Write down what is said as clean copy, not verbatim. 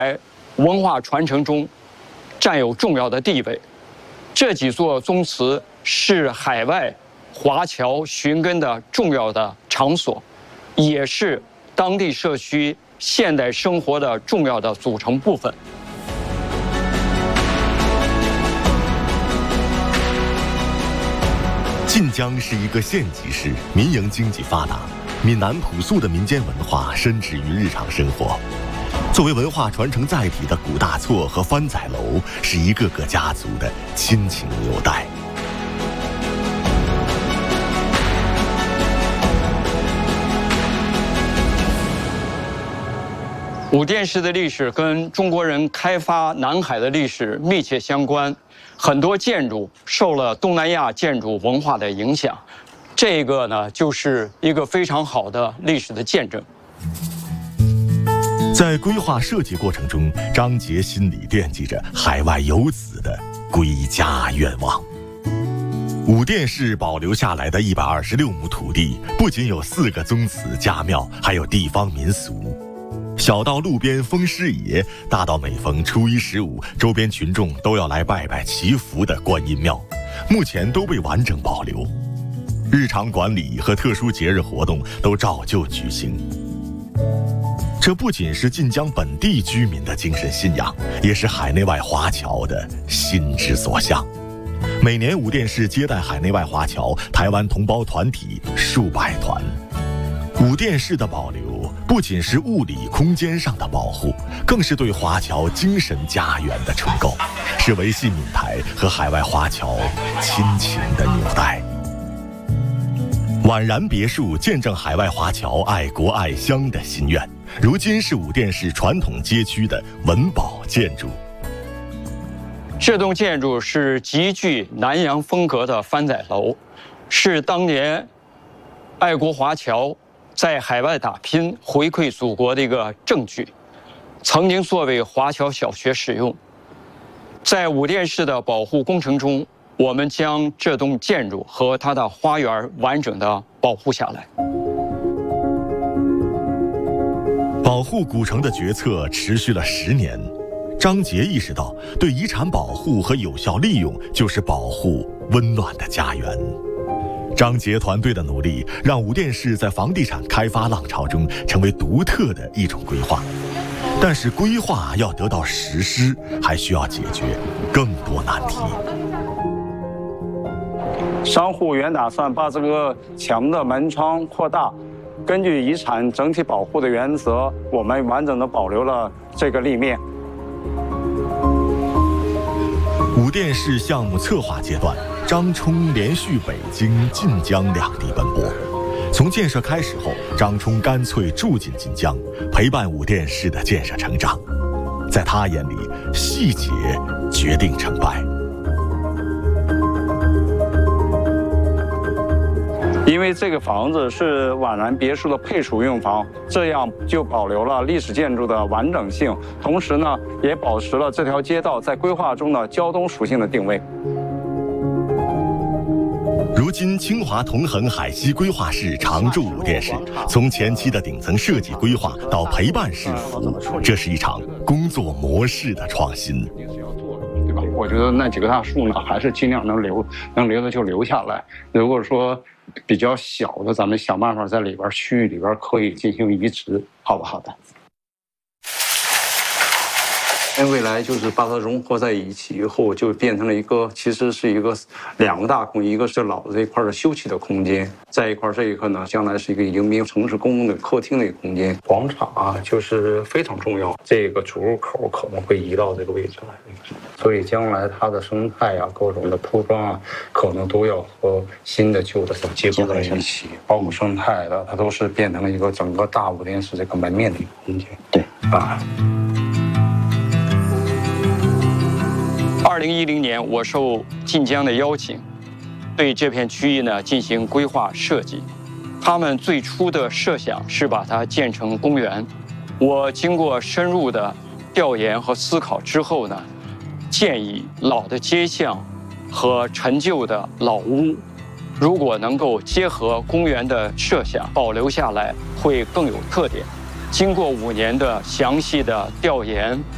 文化传承中占有重要的地位。这几座宗祠是海外华侨寻根的重要的场所，也是当地社区现代生活的重要的组成部分。 晋江是一个县级市，民营经济发达，闽南朴素的民间文化深植于日常生活。作为文化传承载体的古大厝和番仔楼，是一个个家族的亲情纽带。 武殿市的历史跟中国人开发南海的历史密切相关，很多建筑受了东南亚建筑文化的影响，这个呢就是一个非常好的历史的见证。 在规划设计过程中，张杰心里惦记着海外游子的归家愿望。武殿市保留下来的126亩土地，不仅有4个宗祠家庙，还有地方民俗。小到路边封师爷，大到每逢初一、15，周边群众都要来拜拜祈福的观音庙，目前都被完整保留。日常管理和特殊节日活动都照旧举行。这不仅是晋江本地居民的精神信仰，也是海内外华侨的心之所向。每年武殿市接待海内外华侨、台湾同胞团体数百团。武殿市的保留不仅是物理空间上的保护，更是对华侨精神家园的重构，是维系闽台和海外华侨亲情的纽带。宛然别墅见证海外华侨爱国爱乡的心愿，如今是武殿市传统街区的文保建筑。 这栋建筑是极具南洋风格的番仔楼，是当年爱国华侨在海外打拼回馈祖国的一个证据，曾经作为华侨小学使用。在武殿市的保护工程中，我们将这栋建筑和它的花园完整的保护下来。 保护古城的决策持续了10年，张杰意识到，对遗产保护和有效利用就是保护温暖的家园。张杰团队的努力，让武殿市在房地产开发浪潮中成为独特的一种规划。但是规划要得到实施，还需要解决更多难题。 商户原打算把这个墙的门窗扩大，根据遗产整体保护的原则，我们完整的保留了这个立面。 武殿市项目策划阶段，张冲连续北京、晋江两地奔波。从建设开始后，张冲干脆住进晋江，陪伴武殿市的建设成长。在他眼里，细节决定成败。 因为这个房子是宛然别墅的配属用房，这样就保留了历史建筑的完整性，同时呢，也保持了这条街道在规划中的交通属性的定位。 如今，清华同恒海西规划室常驻武殿市，从前期的顶层设计规划到陪伴式服务，这是一场工作模式的创新。 对吧？我觉得那几个大树呢，还是尽量能留的就留下来。如果说比较小的，咱们想办法在里边区域里边可以进行移植，好不好的？未来就是把它融合在一起以后，就变成了一个，其实是一个2个大空间，一个是老的这一块的休憩的空间，在一块这一块呢，将来是一个迎宾城市公共的客厅的一个空间。广场啊，就是非常重要，这个主入口可能会移到这个位置来，所以将来它的生态啊，各种的铺装啊，可能都要和新的旧的结合在一起，包括生态的，它都是变成了一个整个大武殿市这个门面的一个空间。 对啊。 2010年，我受晋江的邀请，对这片区域呢进行规划设计。他们最初的设想是把它建成公园。我经过深入的调研和思考之后呢，建议老的街巷和陈旧的老屋，如果能够结合公园的设想保留下来，会更有特点。经过5年的详细的调研